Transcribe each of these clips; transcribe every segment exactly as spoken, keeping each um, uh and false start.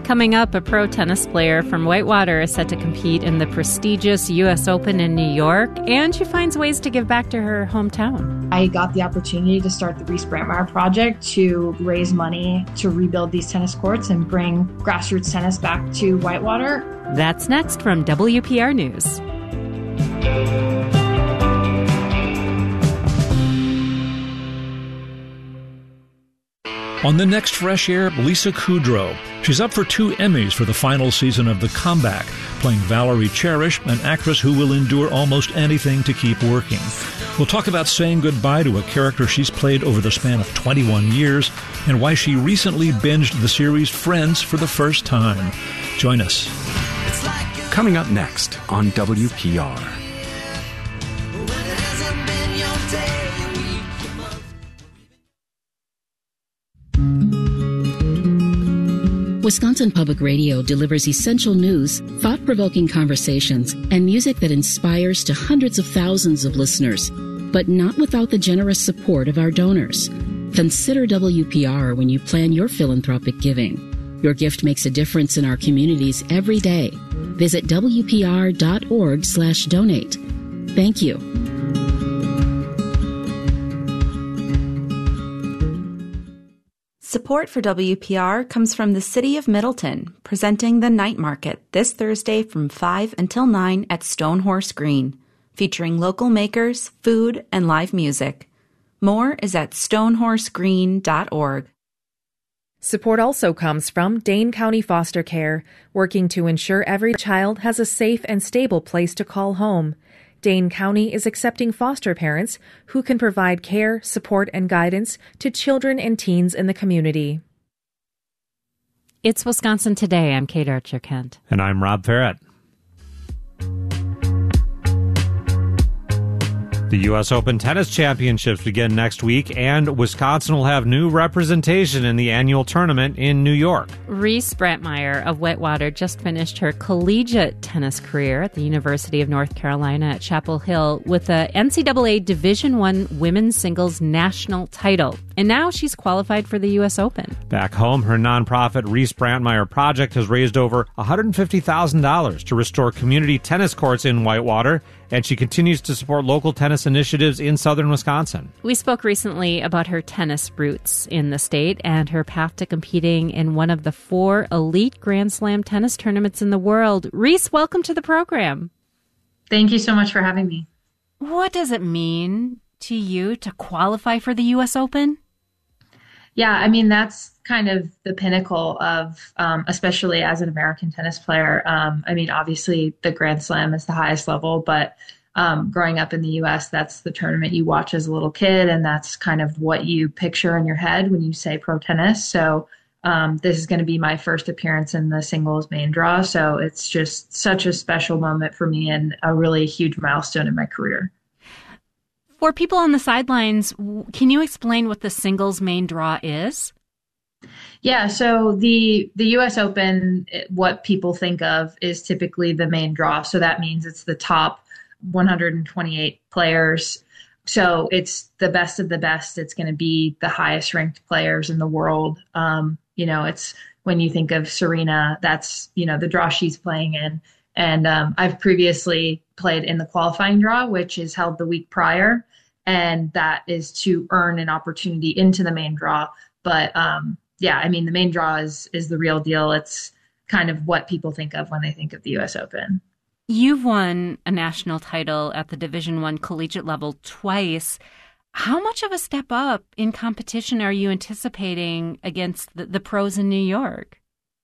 Coming up, a pro tennis player from Whitewater is set to compete in the prestigious U S Open in New York, and she finds ways to give back to her hometown. I got the opportunity to start the Reese Brantmeyer Project to raise money to rebuild these tennis courts and bring grassroots tennis back to Whitewater. That's next from W P R News. On the next Fresh Air, Lisa Kudrow. She's up for two Emmys for the final season of The Comeback, playing Valerie Cherish, an actress who will endure almost anything to keep working. We'll talk about saying goodbye to a character she's played over the span of twenty-one years and why she recently binged the series Friends for the first time. Join us. Coming up next on W P R. Wisconsin Public Radio delivers essential news, thought-provoking conversations, and music that inspires to hundreds of thousands of listeners, but not without the generous support of our donors. Consider W P R when you plan your philanthropic giving. Your gift makes a difference in our communities every day. Visit W P R dot org slash donate. Thank you. Support for W P R comes from the City of Middleton, presenting the Night Market this Thursday from five until nine at Stonehorse Green, featuring local makers, food, and live music. More is at stonehorse green dot org. Support also comes from Dane County Foster Care, working to ensure every child has a safe and stable place to call home. Dane County is accepting foster parents who can provide care, support, and guidance to children and teens in the community. It's Wisconsin Today. I'm Kate Archer-Kent. And I'm Rob Farrett. The U S Open Tennis Championships begin next week, and Wisconsin will have new representation in the annual tournament in New York. Reese Brantmeyer of Whitewater just finished her collegiate tennis career at the University of North Carolina at Chapel Hill with the N C double A Division I Women's Singles National title. And now she's qualified for the U S Open. Back home, her nonprofit Reese Brantmeyer Project has raised over one hundred fifty thousand dollars to restore community tennis courts in Whitewater, and she continues to support local tennis initiatives in southern Wisconsin. We spoke recently about her tennis roots in the state and her path to competing in one of the four elite Grand Slam tennis tournaments in the world. Reese, welcome to the program. Thank you so much for having me. What does it mean to you to qualify for the U S Open? Yeah, I mean, that's kind of the pinnacle of, um, especially as an American tennis player. Um, I mean, obviously the Grand Slam is the highest level, but um, growing up in the U S, that's the tournament you watch as a little kid, and that's kind of what you picture in your head when you say pro tennis. So um, this is going to be my first appearance in the singles main draw. So it's just such a special moment for me and a really huge milestone in my career. For people on the sidelines, can you explain what the singles main draw is? Yeah, so the the U S Open, what people think of is typically the main draw. So that means it's the top one hundred twenty-eight players. So it's the best of the best. It's going to be the highest ranked players in the world. Um, you know, it's when you think of Serena, that's, you know, the draw she's playing in. And um, I've previously played in the qualifying draw, which is held the week prior. And that is to earn an opportunity into the main draw. But um, yeah, I mean, the main draw is is the real deal. It's kind of what people think of when they think of the U S Open. You've won a national title at the Division I collegiate level twice. How much of a step up in competition are you anticipating against the, the pros in New York?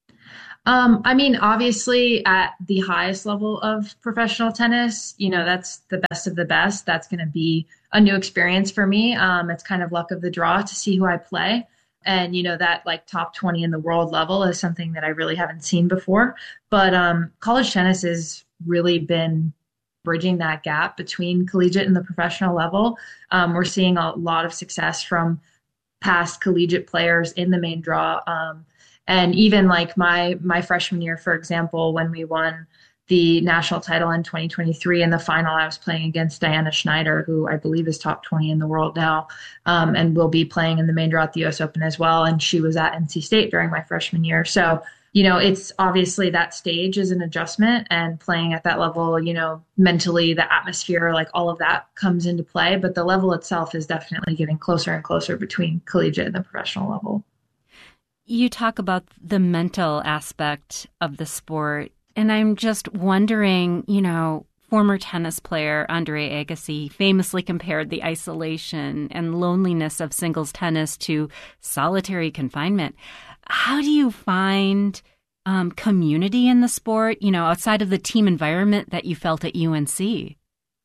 Um, I mean, obviously at the highest level of professional tennis, you know, that's the best of the best. That's going to be a new experience for me. Um, it's kind of luck of the draw to see who I play. And, you know, that like top twenty in the world level is something that I really haven't seen before. But um, college tennis has really been bridging that gap between collegiate and the professional level. Um, we're seeing a lot of success from past collegiate players in the main draw. Um, And even like my my freshman year, for example, when we won the national title in twenty twenty-three, in the final, I was playing against Diana Schneider, who I believe is top twenty in the world now, um, and will be playing in the main draw at the U S Open as well. And she was at N C State during my freshman year. So you know, it's obviously that stage is an adjustment, and playing at that level, you know, mentally, the atmosphere, like all of that comes into play. But the level itself is definitely getting closer and closer between collegiate and the professional level. You talk about the mental aspect of the sport, and I'm just wondering, you know, former tennis player Andre Agassi famously compared the isolation and loneliness of singles tennis to solitary confinement. How do you find um, community in the sport, you know, outside of the team environment that you felt at U N C?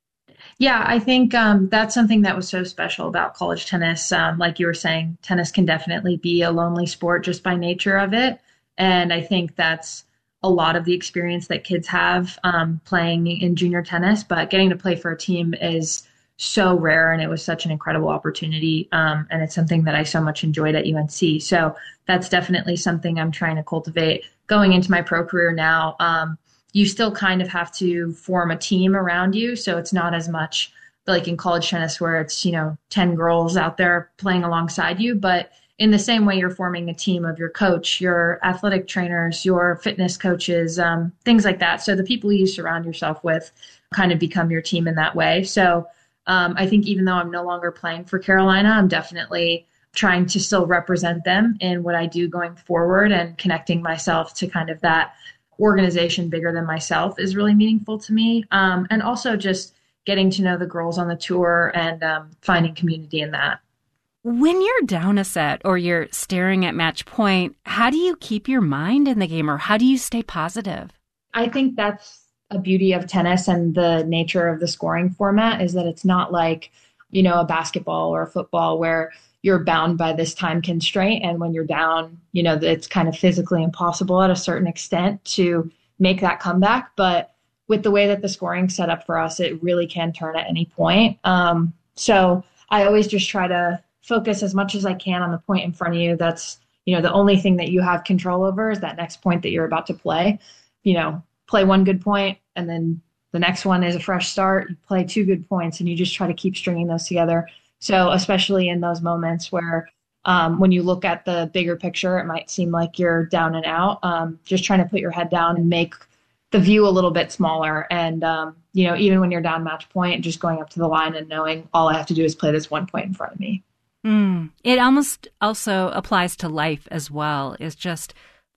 Yeah, I think um, that's something that was so special about college tennis. Um, like you were saying, tennis can definitely be a lonely sport just by nature of it. And I think that's a lot of the experience that kids have um, playing in junior tennis, but getting to play for a team is so rare, and it was such an incredible opportunity. Um, and it's something that I so much enjoyed at U N C. So that's definitely something I'm trying to cultivate going into my pro career now. Um, you still kind of have to form a team around you. So it's not as much like in college tennis where it's, you know, ten girls out there playing alongside you. But in the same way, you're forming a team of your coach, your athletic trainers, your fitness coaches, um, things like that. So the people you surround yourself with kind of become your team in that way. So um, I think even though I'm no longer playing for Carolina, I'm definitely trying to still represent them in what I do going forward, and connecting myself to kind of that organization bigger than myself is really meaningful to me. Um, and also just getting to know the girls on the tour and um, finding community in that. When you're down a set or you're staring at match point, how do you keep your mind in the game, or how do you stay positive? I think that's a beauty of tennis and the nature of the scoring format, is that it's not like, you know, a basketball or a football where you're bound by this time constraint. And when you're down, you know, it's kind of physically impossible at a certain extent to make that comeback. But with the way that the scoring's set up for us, it really can turn at any point. Um, so I always just try to focus as much as I can on the point in front of you. That's, you know, the only thing that you have control over is that next point that you're about to play. You know, play one good point, and then the next one is a fresh start. You play two good points, and you just try to keep stringing those together. So especially in those moments where um, when you look at the bigger picture, it might seem like you're down and out, um, just trying to put your head down and make the view a little bit smaller. And, um, you know, even when you're down match point, just going up to the line and knowing all I have to do is play this one point in front of me. Mm. It almost also applies to life as well, is just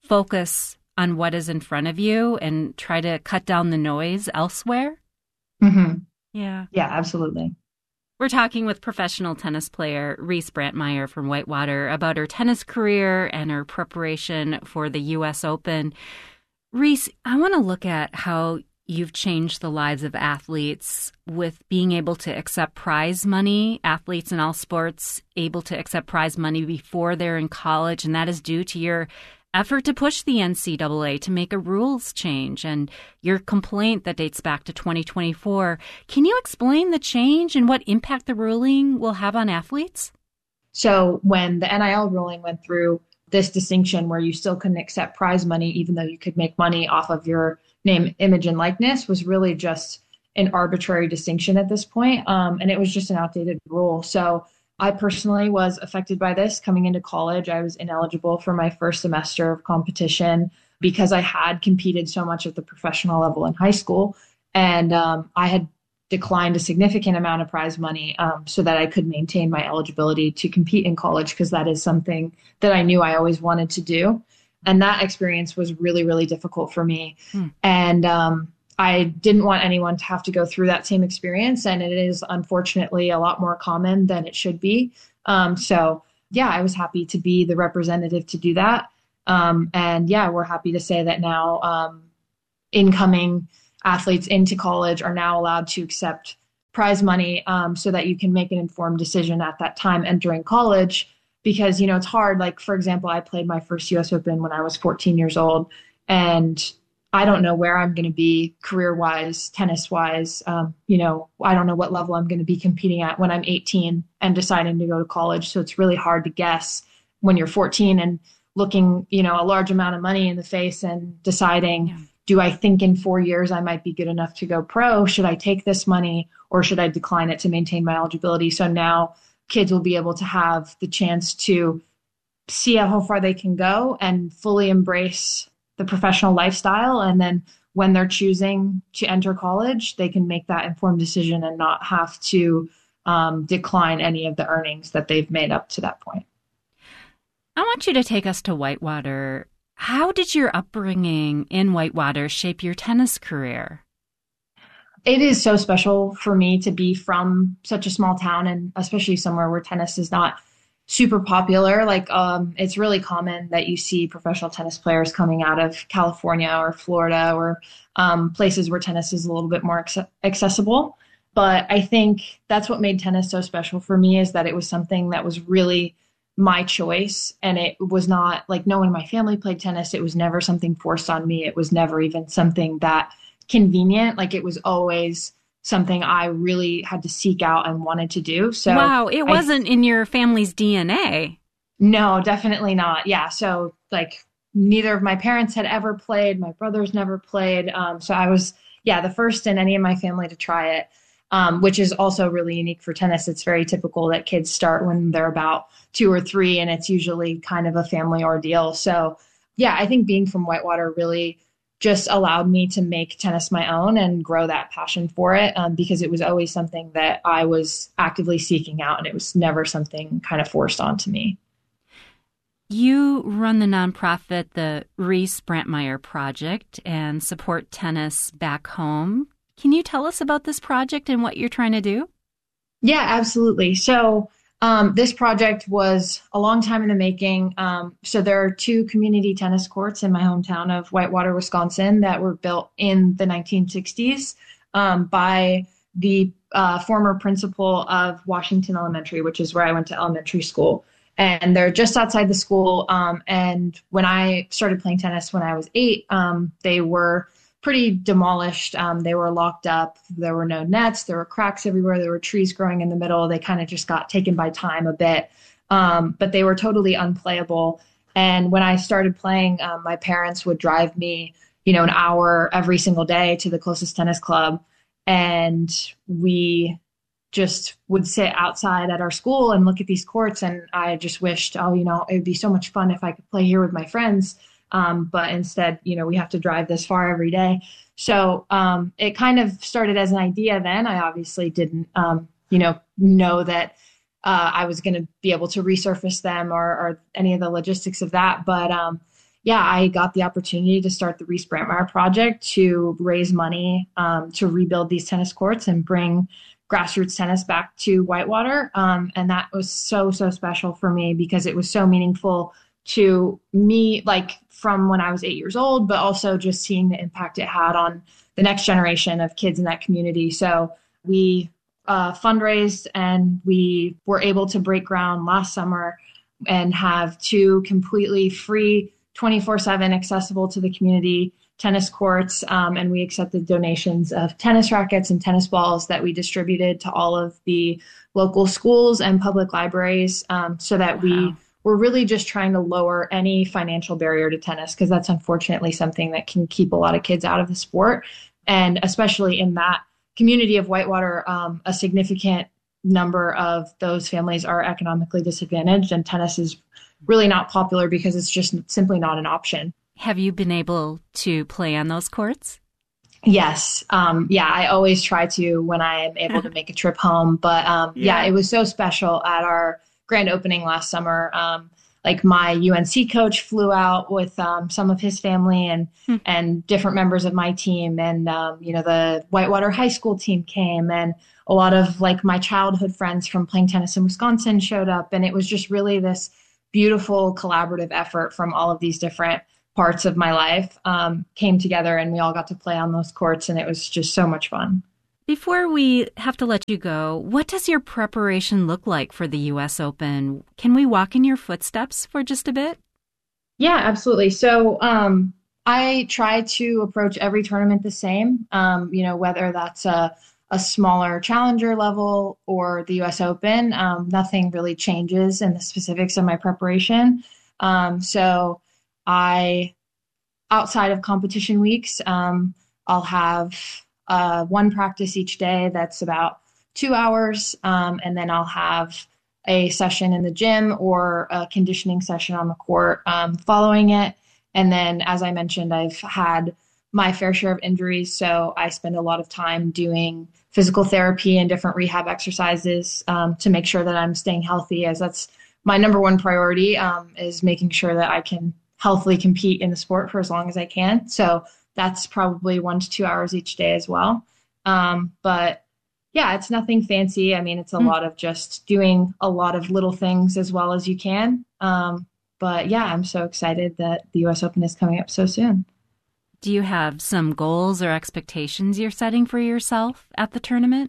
focus on what is in front of you and try to cut down the noise elsewhere. Mm-hmm. Yeah. Yeah, absolutely. We're talking with professional tennis player Reese Brantmeier from Whitewater about her tennis career and her preparation for the U S Open. Reese, I want to look at how you've changed the lives of athletes with being able to accept prize money, athletes in all sports able to accept prize money before they're in college, and that is due to your effort to push the N C double A to make a rules change and your complaint that dates back to twenty twenty-four. Can you explain the change and what impact the ruling will have on athletes? So when the N I L ruling went through, this distinction where you still couldn't accept prize money, even though you could make money off of your name, image, and likeness, was really just an arbitrary distinction at this point. Um, and it was just an outdated rule. So I personally was affected by this coming into college. I was ineligible for my first semester of competition because I had competed so much at the professional level in high school. And um, I had declined a significant amount of prize money um, so that I could maintain my eligibility to compete in college, because that is something that I knew I always wanted to do. And that experience was really, really difficult for me. Hmm. And um, I didn't want anyone to have to go through that same experience. And it is unfortunately a lot more common than it should be. Um, so yeah, I was happy to be the representative to do that. Um, and yeah, we're happy to say that now um, incoming athletes into college are now allowed to accept prize money um, so that you can make an informed decision at that time entering college. Because, you know, it's hard. Like, for example, I played my first U S Open when I was fourteen years old, and I don't know where I'm going to be career-wise, tennis-wise. Um, you know, I don't know what level I'm going to be competing at when I'm eighteen and deciding to go to college. So it's really hard to guess when you're fourteen and looking, you know, a large amount of money in the face and deciding, yeah. Do I think in four years I might be good enough to go pro? Should I take this money, or should I decline it to maintain my eligibility? So now kids will be able to have the chance to see how far they can go and fully embrace the professional lifestyle. And then when they're choosing to enter college, they can make that informed decision and not have to um, decline any of the earnings that they've made up to that point. I want you to take us to Whitewater. How did your upbringing in Whitewater shape your tennis career? It is so special for me to be from such a small town, and especially somewhere where tennis is not super popular. Like, um, it's really common that you see professional tennis players coming out of California or Florida or um, places where tennis is a little bit more ac- accessible. But I think that's what made tennis so special for me, is that it was something that was really my choice. And it was not like, no one in my family played tennis. It was never something forced on me. It was never even something that convenient. Like, it was always something I really had to seek out and wanted to do. So wow, it I, wasn't in your family's D N A. No, definitely not. Yeah. So like neither of my parents had ever played. My brothers never played. Um, so I was, yeah, the first in any of my family to try it, um, which is also really unique for tennis. It's very typical that kids start when they're about two or three, and it's usually kind of a family ordeal. So yeah, I think being from Whitewater really just allowed me to make tennis my own and grow that passion for it, um, because it was always something that I was actively seeking out, and it was never something kind of forced onto me. You run the nonprofit, the Reese Brantmeyer Project, and support tennis back home. Can you tell us about this project and what you're trying to do? Yeah, absolutely. So Um, this project was a long time in the making. Um, so there are two community tennis courts in my hometown of Whitewater, Wisconsin, that were built in the nineteen sixties um, by the uh, former principal of Washington Elementary, which is where I went to elementary school. And they're just outside the school. Um, and when I started playing tennis when I was eight, um, they were pretty demolished. Um, they were locked up. There were no nets. There were cracks everywhere. There were trees growing in the middle. They kind of just got taken by time a bit, um, but they were totally unplayable. And when I started playing, um, my parents would drive me, you know, an hour every single day to the closest tennis club. And we just would sit outside at our school and look at these courts. And I just wished, oh, you know, it'd be so much fun if I could play here with my friends. Um, but instead, you know, we have to drive this far every day. So um, it kind of started as an idea then. I obviously didn't, um, you know, know that uh, I was going to be able to resurface them or, or any of the logistics of that. But um, yeah, I got the opportunity to start the Reese Brantmeyer Project to raise money um, to rebuild these tennis courts and bring grassroots tennis back to Whitewater. Um, and that was so, so special for me because it was so meaningful to me, like from when I was eight years old, but also just seeing the impact it had on the next generation of kids in that community. So we uh, fundraised and we were able to break ground last summer and have two completely free, twenty-four seven accessible to the community tennis courts. Um, and we accepted donations of tennis rackets and tennis balls that we distributed to all of the local schools and public libraries um, so that wow. we We're really just trying to lower any financial barrier to tennis because that's unfortunately something that can keep a lot of kids out of the sport. And especially in that community of Whitewater, um, a significant number of those families are economically disadvantaged, and tennis is really not popular because it's just simply not an option. Have you been able to play on those courts? Yes. Um, yeah, I always try to when I am able to make a trip home. But um, yeah. yeah, it was so special at our grand opening last summer. Um, like my U N C coach flew out with um, some of his family and hmm. and different members of my team. And, um, you know, the Whitewater High School team came, and a lot of like my childhood friends from playing tennis in Wisconsin showed up. And it was just really this beautiful collaborative effort from all of these different parts of my life um, came together, and we all got to play on those courts. And it was just so much fun. Before we have to let you go, what does your preparation look like for the U S Open? Can we walk in your footsteps for just a bit? Yeah, absolutely. So um, I try to approach every tournament the same, um, you know, whether that's a, a smaller challenger level or the U S Open. Um, nothing really changes in the specifics of my preparation. Um, so I, outside of competition weeks, um, I'll have Uh, one practice each day that's about two hours. Um, and then I'll have a session in the gym or a conditioning session on the court um, following it. And then, as I mentioned, I've had my fair share of injuries. So I spend a lot of time doing physical therapy and different rehab exercises um, to make sure that I'm staying healthy, as that's my number one priority, um, is making sure that I can healthily compete in the sport for as long as I can. So that's probably one to two hours each day as well. Um, but yeah, it's nothing fancy. I mean, it's a mm. lot of just doing a lot of little things as well as you can. Um, but yeah, I'm so excited that the U S Open is coming up so soon. Do you have some goals or expectations you're setting for yourself at the tournament?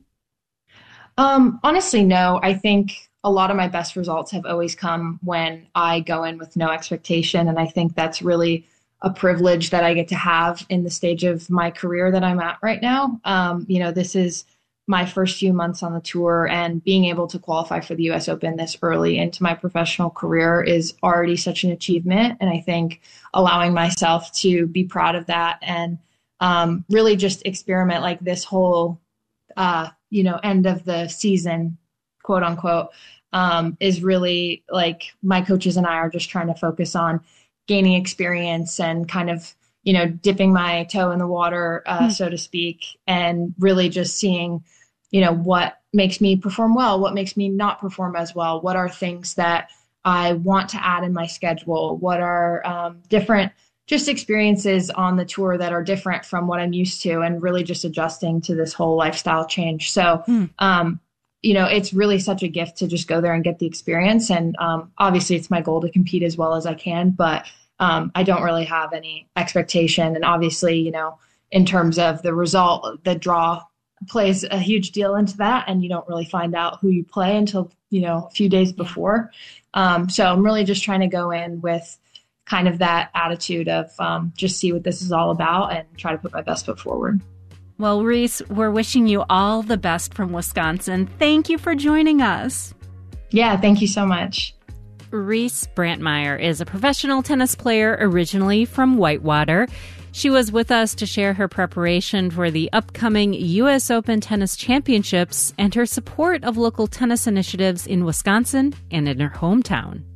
Um, honestly, no. I think a lot of my best results have always come when I go in with no expectation. And I think that's really a privilege that I get to have in the stage of my career that I'm at right now. Um, you know, this is my first few months on the tour, and being able to qualify for the U S Open this early into my professional career is already such an achievement. And I think allowing myself to be proud of that and um, really just experiment like this whole, uh, you know, end of the season, quote unquote, um, is really like my coaches and I are just trying to focus on gaining experience and kind of, you know, dipping my toe in the water, uh, mm. so to speak, and really just seeing, you know, what makes me perform well, what makes me not perform as well, what are things that I want to add in my schedule, what are um, different just experiences on the tour that are different from what I'm used to, and really just adjusting to this whole lifestyle change. So, mm. um, you know, it's really such a gift to just go there and get the experience. And um, obviously it's my goal to compete as well as I can, but um, I don't really have any expectation. And obviously, you know, in terms of the result, the draw plays a huge deal into that. And you don't really find out who you play until, you know, a few days before. Um, so I'm really just trying to go in with kind of that attitude of um, just see what this is all about and try to put my best foot forward. Well, Reese, we're wishing you all the best from Wisconsin. Thank you for joining us. Yeah, thank you so much. Reese Brantmeier is a professional tennis player originally from Whitewater. She was with us to share her preparation for the upcoming U S Open Tennis Championships and her support of local tennis initiatives in Wisconsin and in her hometown.